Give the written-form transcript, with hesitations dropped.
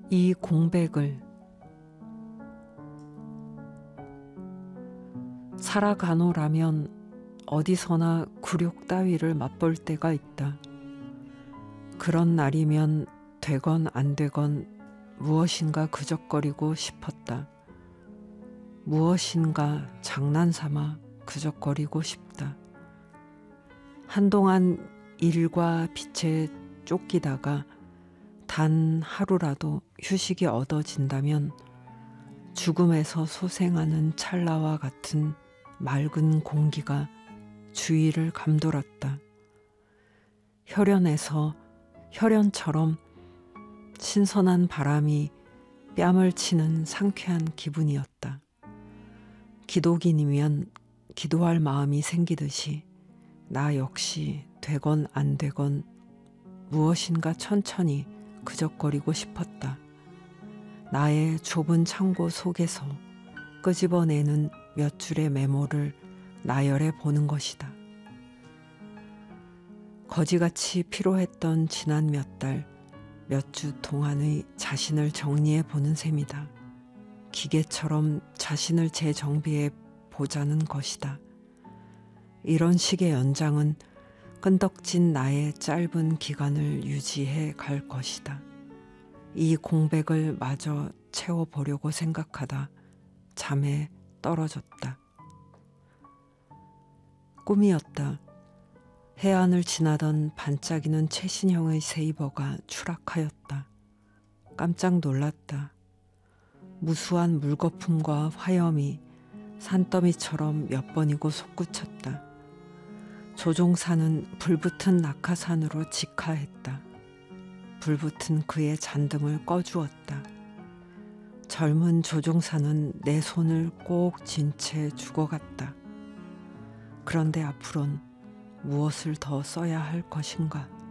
이 공백을 살아가노라면 어디서나 굴욕 따위를 맛볼 때가 있다. 그런 날이면 되건 안 되건 무엇인가 그적거리고 싶었다. 무엇인가 장난삼아 그적거리고 싶다. 한동안 일과 빛에 쫓기다가 단 하루라도 휴식이 얻어진다면 죽음에서 소생하는 찰나와 같은 맑은 공기가 주위를 감돌았다. 혈연에서 혈연처럼 신선한 바람이 뺨을 치는 상쾌한 기분이었다. 기독인이면 기도할 마음이 생기듯이 나 역시 되건 안 되건 무엇인가 천천히 그적거리고 싶었다. 나의 좁은 창고 속에서 끄집어내는 몇 줄의 메모를 나열해 보는 것이다. 거지같이 피로했던 지난 몇 달, 몇 주 동안의 자신을 정리해 보는 셈이다. 기계처럼 자신을 재정비해 보자는 것이다. 이런 식의 연장은 끈덕진 나의 짧은 기간을 유지해 갈 것이다. 이 공백을 마저 채워보려고 생각하다 잠에 떨어졌다. 꿈이었다. 해안을 지나던 반짝이는 최신형의 세이버가 추락하였다. 깜짝 놀랐다. 무수한 물거품과 화염이 산더미처럼 몇 번이고 솟구쳤다. 조종사는 불붙은 낙하산으로 직하했다. 불붙은 그의 잔등을 꺼주었다. 젊은 조종사는 내 손을 꼭 쥔 채 죽어갔다. 그런데 앞으론 무엇을 더 써야 할 것인가?